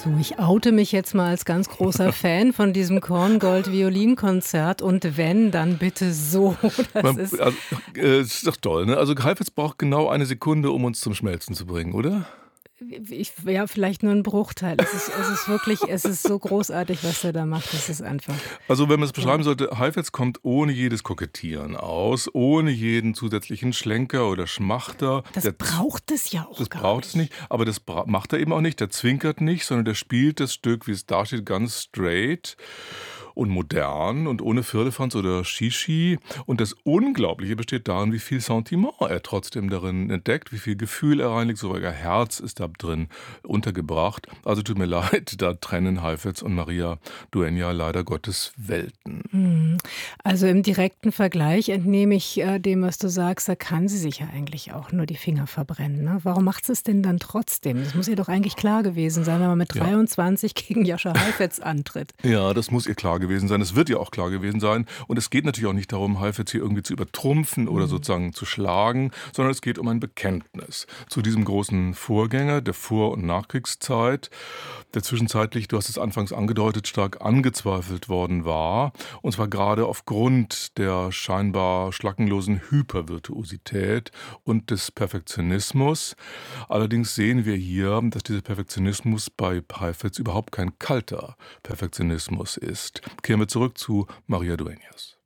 So, ich oute mich jetzt mal als ganz großer Fan von diesem Korngold-Violinkonzert und wenn, dann bitte so. Das Man, ist also, es ist doch toll, ne? Also Heifetz braucht genau eine Sekunde, um uns zum Schmelzen zu bringen, oder? ja, vielleicht nur ein Bruchteil. Es ist wirklich es ist so großartig, was er da macht. Das ist einfach Also wenn man es so. beschreiben sollte, Heifetz kommt ohne jedes Kokettieren aus, ohne jeden zusätzlichen Schlenker oder Schmachter. Das braucht es ja auch Das gar braucht es nicht, nicht. aber das macht er eben auch nicht. Der zwinkert nicht, sondern der spielt das Stück, wie es dasteht, ganz straight und modern und ohne Firlefanz oder Shishi. Und das Unglaubliche besteht darin, wie viel Sentiment er trotzdem darin entdeckt, wie viel Gefühl er reinlegt, sogar Herz ist da drin untergebracht. Also tut mir leid, da trennen Heifetz und Maria Dueña leider Gottes Welten. Mhm. Also, im direkten Vergleich entnehme ich, dem, was du sagst, da kann sie sich ja eigentlich auch nur die Finger verbrennen, ne? Warum macht sie's denn dann trotzdem? Das muss ihr doch eigentlich klar gewesen sein, wenn man mit Ja. 23 gegen Jascha Heifetz antritt. Ja, das muss ihr klar gewesen sein. Es wird ihr auch klar gewesen sein. Und es geht natürlich auch nicht darum, Heifetz hier irgendwie zu übertrumpfen oder Mhm. sozusagen zu schlagen, sondern es geht um ein Bekenntnis zu diesem großen Vorgänger der Vor- und Nachkriegszeit, der zwischenzeitlich, du hast es anfangs angedeutet, stark angezweifelt worden war. Und zwar gerade aufgrund der scheinbar schlackenlosen Hypervirtuosität und des Perfektionismus. Allerdings sehen wir hier, dass dieser Perfektionismus bei Heifetz überhaupt kein kalter Perfektionismus ist. Kehren wir zurück zu Maria Dueñas.